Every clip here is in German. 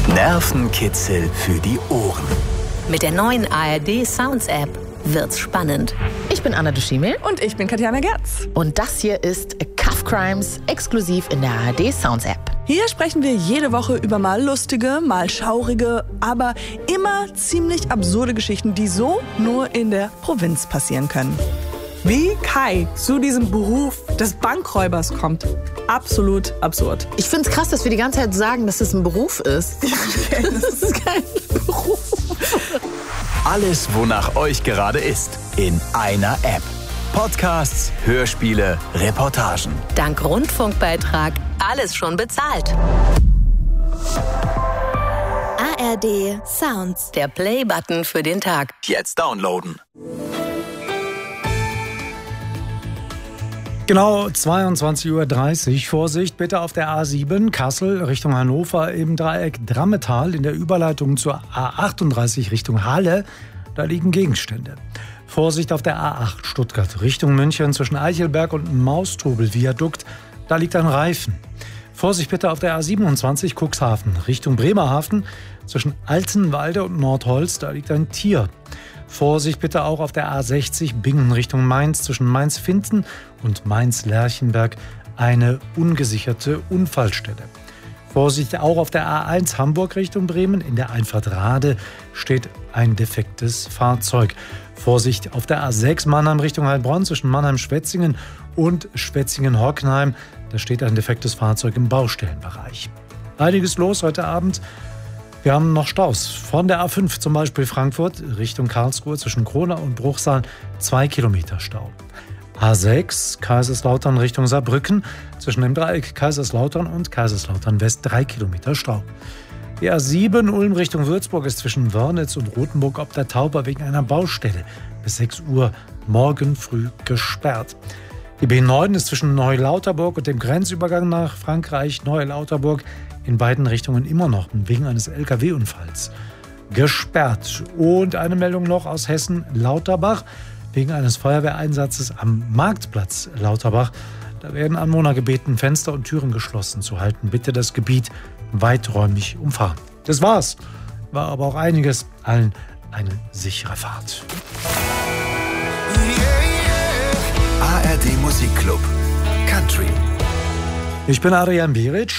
Nervenkitzel für die Ohren. Mit der neuen ARD Sounds App wird's spannend. Ich bin Anna Duschimel. Und ich bin Katjana Gerz. Und das hier ist Cuff Crimes, exklusiv in der ARD Sounds App. Hier sprechen wir jede Woche über mal lustige, mal schaurige, aber immer ziemlich absurde Geschichten, die so nur in der Provinz passieren können. Wie Kai zu diesem Beruf des Bankräubers kommt. Absolut absurd. Ich finde es krass, dass wir die ganze Zeit sagen, dass es ein Beruf ist. Das ist kein Beruf. Alles, wonach euch gerade ist, in einer App. Podcasts, Hörspiele, Reportagen. Dank Rundfunkbeitrag alles schon bezahlt. ARD Sounds. Der Play-Button für den Tag. Jetzt downloaden. Genau 22:30 Uhr. Vorsicht bitte auf der A7 Kassel Richtung Hannover im Dreieck Drammetal in der Überleitung zur A38 Richtung Halle. Da liegen Gegenstände. Vorsicht auf der A8 Stuttgart Richtung München zwischen Eichelberg und Maustrubel-Viadukt. Da liegt ein Reifen. Vorsicht bitte auf der A27 Cuxhaven Richtung Bremerhaven zwischen Altenwalde und Nordholz. Da liegt ein Tier. Vorsicht bitte auch auf der A60 Bingen Richtung Mainz zwischen Mainz-Finten und Mainz-Lerchenberg eine ungesicherte Unfallstelle. Vorsicht auch auf der A1 Hamburg Richtung Bremen. In der Einfahrt Rade steht ein defektes Fahrzeug. Vorsicht auf der A6 Mannheim Richtung Heilbronn zwischen Mannheim-Schwetzingen und Schwetzingen-Hockenheim. Da steht ein defektes Fahrzeug im Baustellenbereich. Einiges los heute Abend. Wir haben noch Staus. Von der A5 zum Beispiel Frankfurt Richtung Karlsruhe zwischen Krona und Bruchsal 2 Kilometer Stau. A6 Kaiserslautern Richtung Saarbrücken zwischen dem Dreieck Kaiserslautern und Kaiserslautern West 3 Kilometer Stau. Die A7 Ulm Richtung Würzburg ist zwischen Wörnitz und Rothenburg ob der Tauber wegen einer Baustelle bis 6 Uhr morgen früh gesperrt. Die B9 ist zwischen Neulauterburg und dem Grenzübergang nach Frankreich Neulauterburg in beiden Richtungen immer noch wegen eines Lkw-Unfalls gesperrt. Und eine Meldung noch aus Hessen, Lauterbach, wegen eines Feuerwehreinsatzes am Marktplatz Lauterbach. Da werden Anwohner gebeten, Fenster und Türen geschlossen zu halten. Bitte das Gebiet weiträumig umfahren. Das war's. War aber auch einiges. Allen eine sichere Fahrt. ARD Musikclub. Country. Ich bin Adrian Beric.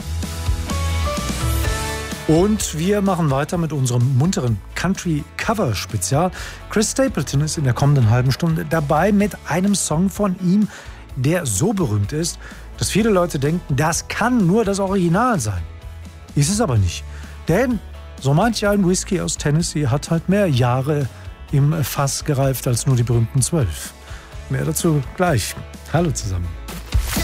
Und wir machen weiter mit unserem munteren Country-Cover-Spezial. Chris Stapleton ist in der kommenden halben Stunde dabei mit einem Song von ihm, der so berühmt ist, dass viele Leute denken, das kann nur das Original sein. Ist es aber nicht. Denn so manch ein Whisky aus Tennessee hat halt mehr Jahre im Fass gereift als nur die berühmten 12. Mehr dazu gleich. Hallo zusammen.